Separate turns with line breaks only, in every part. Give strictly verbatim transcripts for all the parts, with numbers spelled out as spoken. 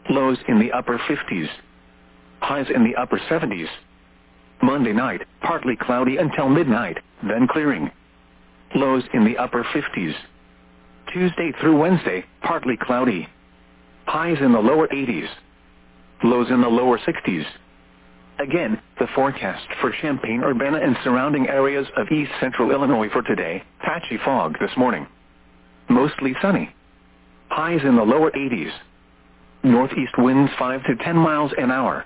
Lows in the upper fifties. Highs in the upper seventies. Monday night, partly cloudy until midnight, then clearing. Lows in the upper fifties. Tuesday through Wednesday, partly cloudy. Highs in the lower eighties. Lows in the lower sixties. Again, the forecast for Champaign-Urbana and surrounding areas of east central Illinois for today: patchy fog this morning. Mostly sunny. Highs in the lower eighties. Northeast winds five to ten miles an hour.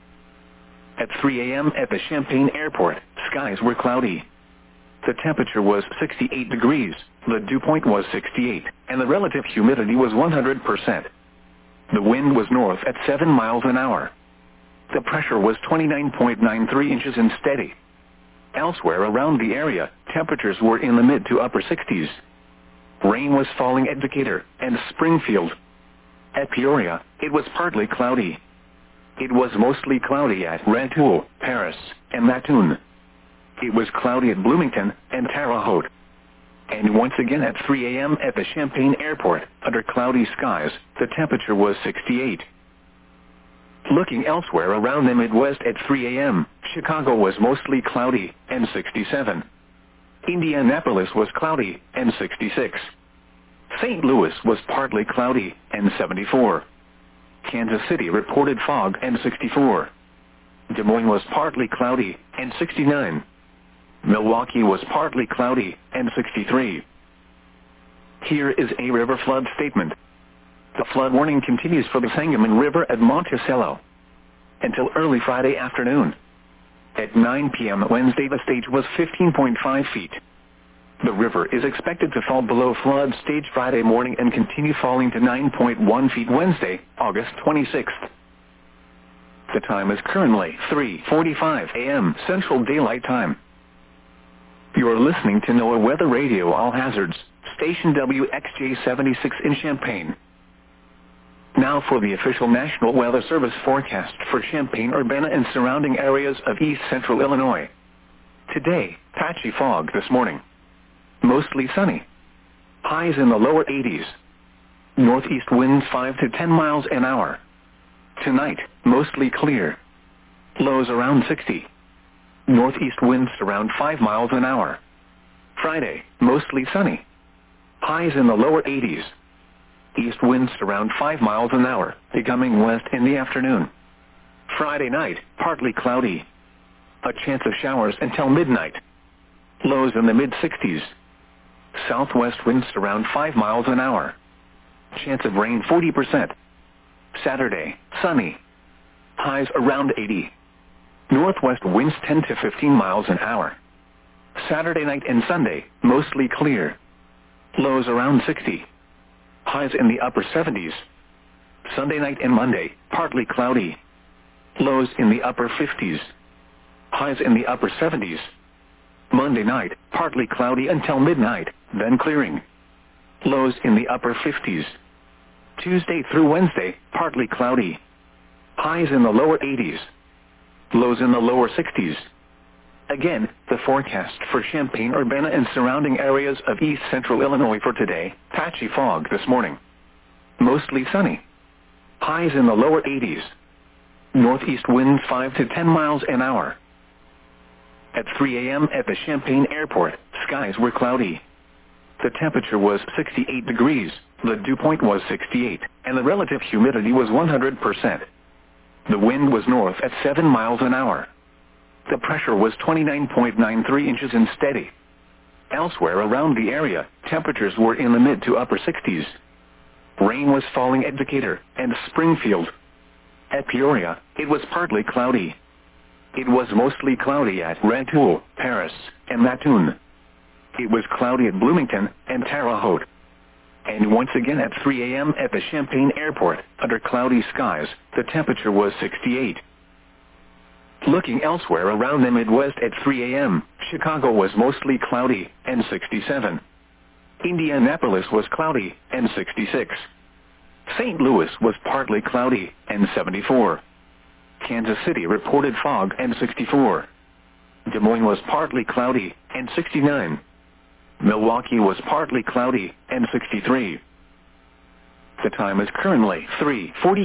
At three a m at the Champaign Airport, skies were cloudy. The temperature was sixty-eight degrees, the dew point was sixty-eight, and the relative humidity was one hundred percent. The wind was north at seven miles an hour. The pressure was twenty-nine point nine three inches and steady. Elsewhere around the area, temperatures were in the mid to upper sixties. Rain was falling at Decatur and Springfield. At Peoria, it was partly cloudy. It was mostly cloudy at Rantoul, Paris, and Mattoon. It was cloudy at Bloomington and Terre Haute. And once again at three a m at the Champaign Airport, under cloudy skies, the temperature was sixty-eight. Looking elsewhere around the Midwest at three a m, Chicago was mostly cloudy and sixty-seven. Indianapolis was cloudy and sixty-six. Saint Louis was partly cloudy and seventy-four. Kansas City reported fog and sixty-four. Des Moines was partly cloudy and sixty-nine. Milwaukee was partly cloudy and sixty-three. Here is a river flood statement. The flood warning continues for the Sangamon River at Monticello until early Friday afternoon. At nine p m Wednesday, the stage was fifteen point five feet. The river is expected to fall below flood stage Friday morning and continue falling to nine point one feet Wednesday, August twenty-sixth. The time is currently three forty-five a m Central Daylight Time. You are listening to NOAA Weather Radio All Hazards, station W X J seventy-six in Champaign. Now for the official National Weather Service forecast for Champaign-Urbana and surrounding areas of east central Illinois. Today, patchy fog this morning. Mostly sunny. Highs in the lower eighties. Northeast winds five to ten miles an hour. Tonight, mostly clear. Lows around sixty. Northeast winds around five miles an hour. Friday, mostly sunny. Highs in the lower eighties. East winds around five miles an hour, becoming west in the afternoon. Friday night, partly cloudy. A chance of showers until midnight. Lows in the mid sixties. Southwest winds around five miles an hour. Chance of rain forty percent. Saturday, sunny. Highs around eighty. Northwest winds ten to fifteen miles an hour. Saturday night and Sunday, mostly clear. Lows around sixty. Highs in the upper seventies. Sunday night and Monday, partly cloudy. Lows in the upper fifties. Highs in the upper seventies. Monday night, partly cloudy until midnight, then clearing. Lows in the upper fifties. Tuesday through Wednesday, partly cloudy. Highs in the lower eighties. Lows in the lower sixties. Again, the forecast for Champaign-Urbana and surrounding areas of east central Illinois for today: patchy fog this morning. Mostly sunny. Highs in the lower eighties. Northeast winds five to ten miles an hour. At three a m at the Champaign Airport, skies were cloudy. The temperature was sixty-eight degrees, the dew point was sixty-eight, and the relative humidity was one hundred percent. The wind was north at seven miles an hour. The pressure was twenty-nine point nine three inches and steady. Elsewhere around the area, temperatures were in the mid to upper sixties. Rain was falling at Decatur and Springfield. At Peoria, it was partly cloudy. It was mostly cloudy at Rantoul, Paris, and Mattoon. It was cloudy at Bloomington and Terre Haute. And once again at three a m at the Champaign Airport, under cloudy skies, the temperature was sixty-eight. Looking elsewhere around the Midwest at three a m, Chicago was mostly cloudy and sixty-seven. Indianapolis was cloudy and sixty-six. Saint Louis was partly cloudy and seventy-four. Kansas City reported fog and sixty-four. Des Moines was partly cloudy and sixty-nine. Milwaukee was partly cloudy and sixty-three. The time is currently three forty.